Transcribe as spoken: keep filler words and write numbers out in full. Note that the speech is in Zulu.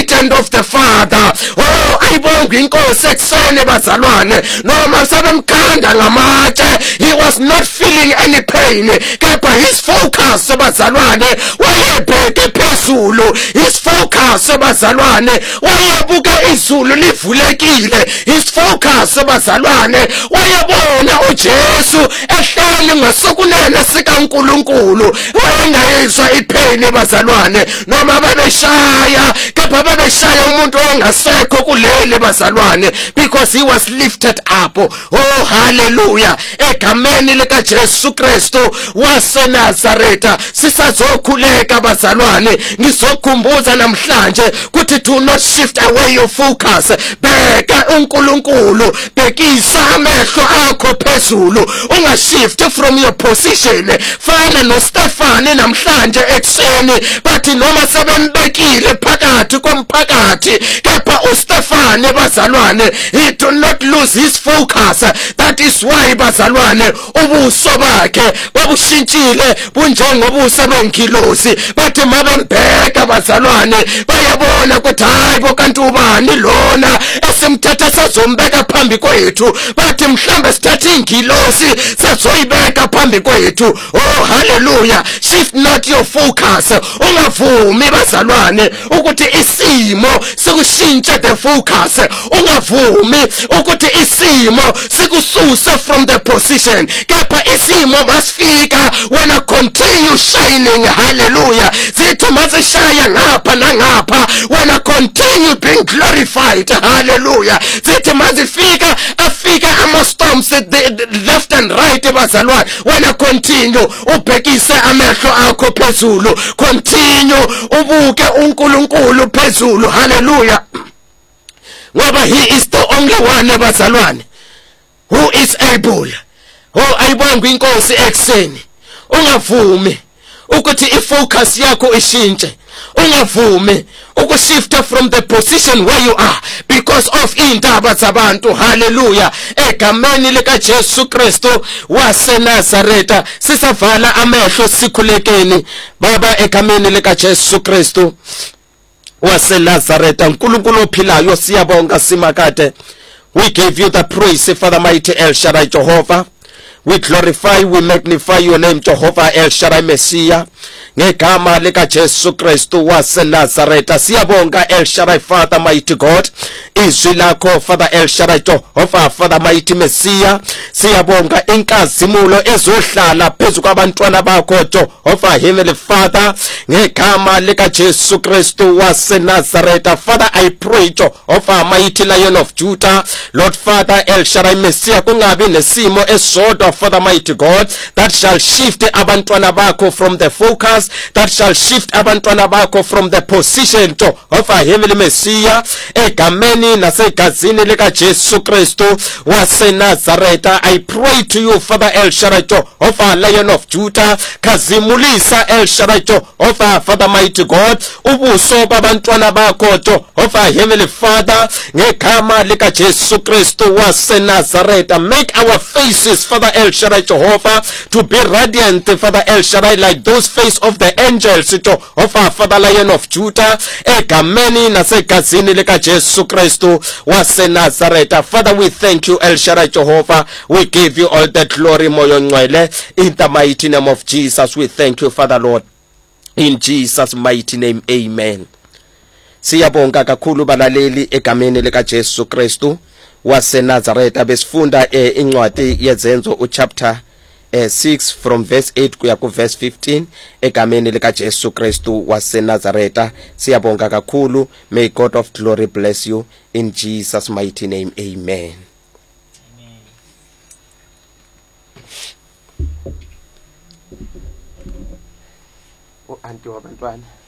right hand of the Father. Oh, ayibonga inkosi eksene bazalwane, noma sabemkhanda ngamatshe, he was not feeling any pain, kepha his focus bazalwane wayebheke phezulu. His focus bazalwane wayebuka izulu livulekile. His focus bazalwane wayebona uJesu ehleli ngasokunene sikaNkulunkulu. Wayengayizwa ipain bazalwane, noma babeshaya, kepha babeshaya umuntu ongasekho kuleli bazalwane, because he was lifted up. Oh hallelujah, egameni lika Jesu Kristu waseNazaretha. Sisazokhuleka bazalwane, ngizokhumbuza namhlanje kuthi do not shift away your focus. Bheka uNkulunkulu, bhekisa amehlo akho phezulu, ungashift from your position. Fana noStefane namhlanje ekseni bathi noma sebembekile phakathi komphakathi, kepha uStefane bazalwane he do not lose his focus. That is why bazalwane ubuso bakhe babushintshile bunjengobuso bengilosi. Bathi mabembheka bazalwane bayabona ukuthi hayibo kanti ubani lona esimthatha sazombeka phambi kwethu. Bathi mhlambe sithatha ingilosi sazoyibeka phambi kwethu. Oh hallelujah, shift not your focus. Ungavumi bazalwane ukuthi isimo sikushintshe the focus. Ungavumi ukuthi isimo sikususe from the position, kepha isimo masifika when I continue shining. Hallelujah, zithi masishaya ngapha nangapha when I continue being glorified. Hallelujah, zithi masifika afika ama storms the, the left and right bazalwane, when I continue ubhekise amehlo akho phezulu, continue ubuke uNkulunkulu phezulu. Hallelujah, ngoba he is the only one bazalwane who is able. Oh ayibonga inkosi ekseni, ungavumi ukuthi ifocus yakho ishintshe. Ungavumi ukushifta from the position where you are because of indaba zabantu. Hallelujah, egameni lika Jesu Kristu waseNazaretha. Sisavala amehlo sikhulekeni baba, egameni lika Jesu Kristu waseNazaretha. uNkulunkulu ophilayo siyabonga simakade. We give you the praise, Father mighty El Shaddai Jehovah. We glorify, we magnify your name, Jehovah El Shaddai Messiah. Ngegama lika Jesu Kristu waseNazaretha siyabonga El Shaddai Father mighty God. Izwi lakho Father El Shaddai Jehovah Father mighty Messiah. Siyabonga inkazimulo ezohlala phezu kwabantwana bakho Jehovah Heavenly Father. Ngegama lika Jesu Kristu waseNazaretha. Father, I pray Jehovah mighty Lion of Judah, Lord Father El Shaddai Messiah, kungabi nesimo esodwa Father mighty God that shall shift abantwana bakho from the focus, that shall shift abantwana bakho from the position of a heavenly Messiah. Egameni nasegazini lika Jesu Kristu waseNazaretha. I pray to you Father El Shaddai of our Lion of Judah, kazimulisa El Shaddai of our Father mighty God, ubuso babantwana bakho of our heavenly Father. Ngegama lika Jesu Kristu waseNazaretha, make our faces Father El Shaddai Jehovah to be radiant Father El Shaddai like those face of the angels of our Father Lion of Judah. Egameni nasegazini lika Jesu Kristu waseNazaretha. Father, we thank you El Shaddai Jehovah. We give you all the glory moyo ngcwele. In the mighty name of Jesus we thank you Father Lord. In Jesus mighty name, amen. Siyabonga kakhulu balaleli egameni lika Jesu Kristu waseNazaretha. Besifunda eh, incwadi yezenzo u chapter eh, six from verse eight kuya ku verse fifteen egameni lika Jesu Kristu waseNazaretha. Siyabonga kakhulu. May God of glory bless you in Jesus mighty name, amen. Oh, anti wabantwana.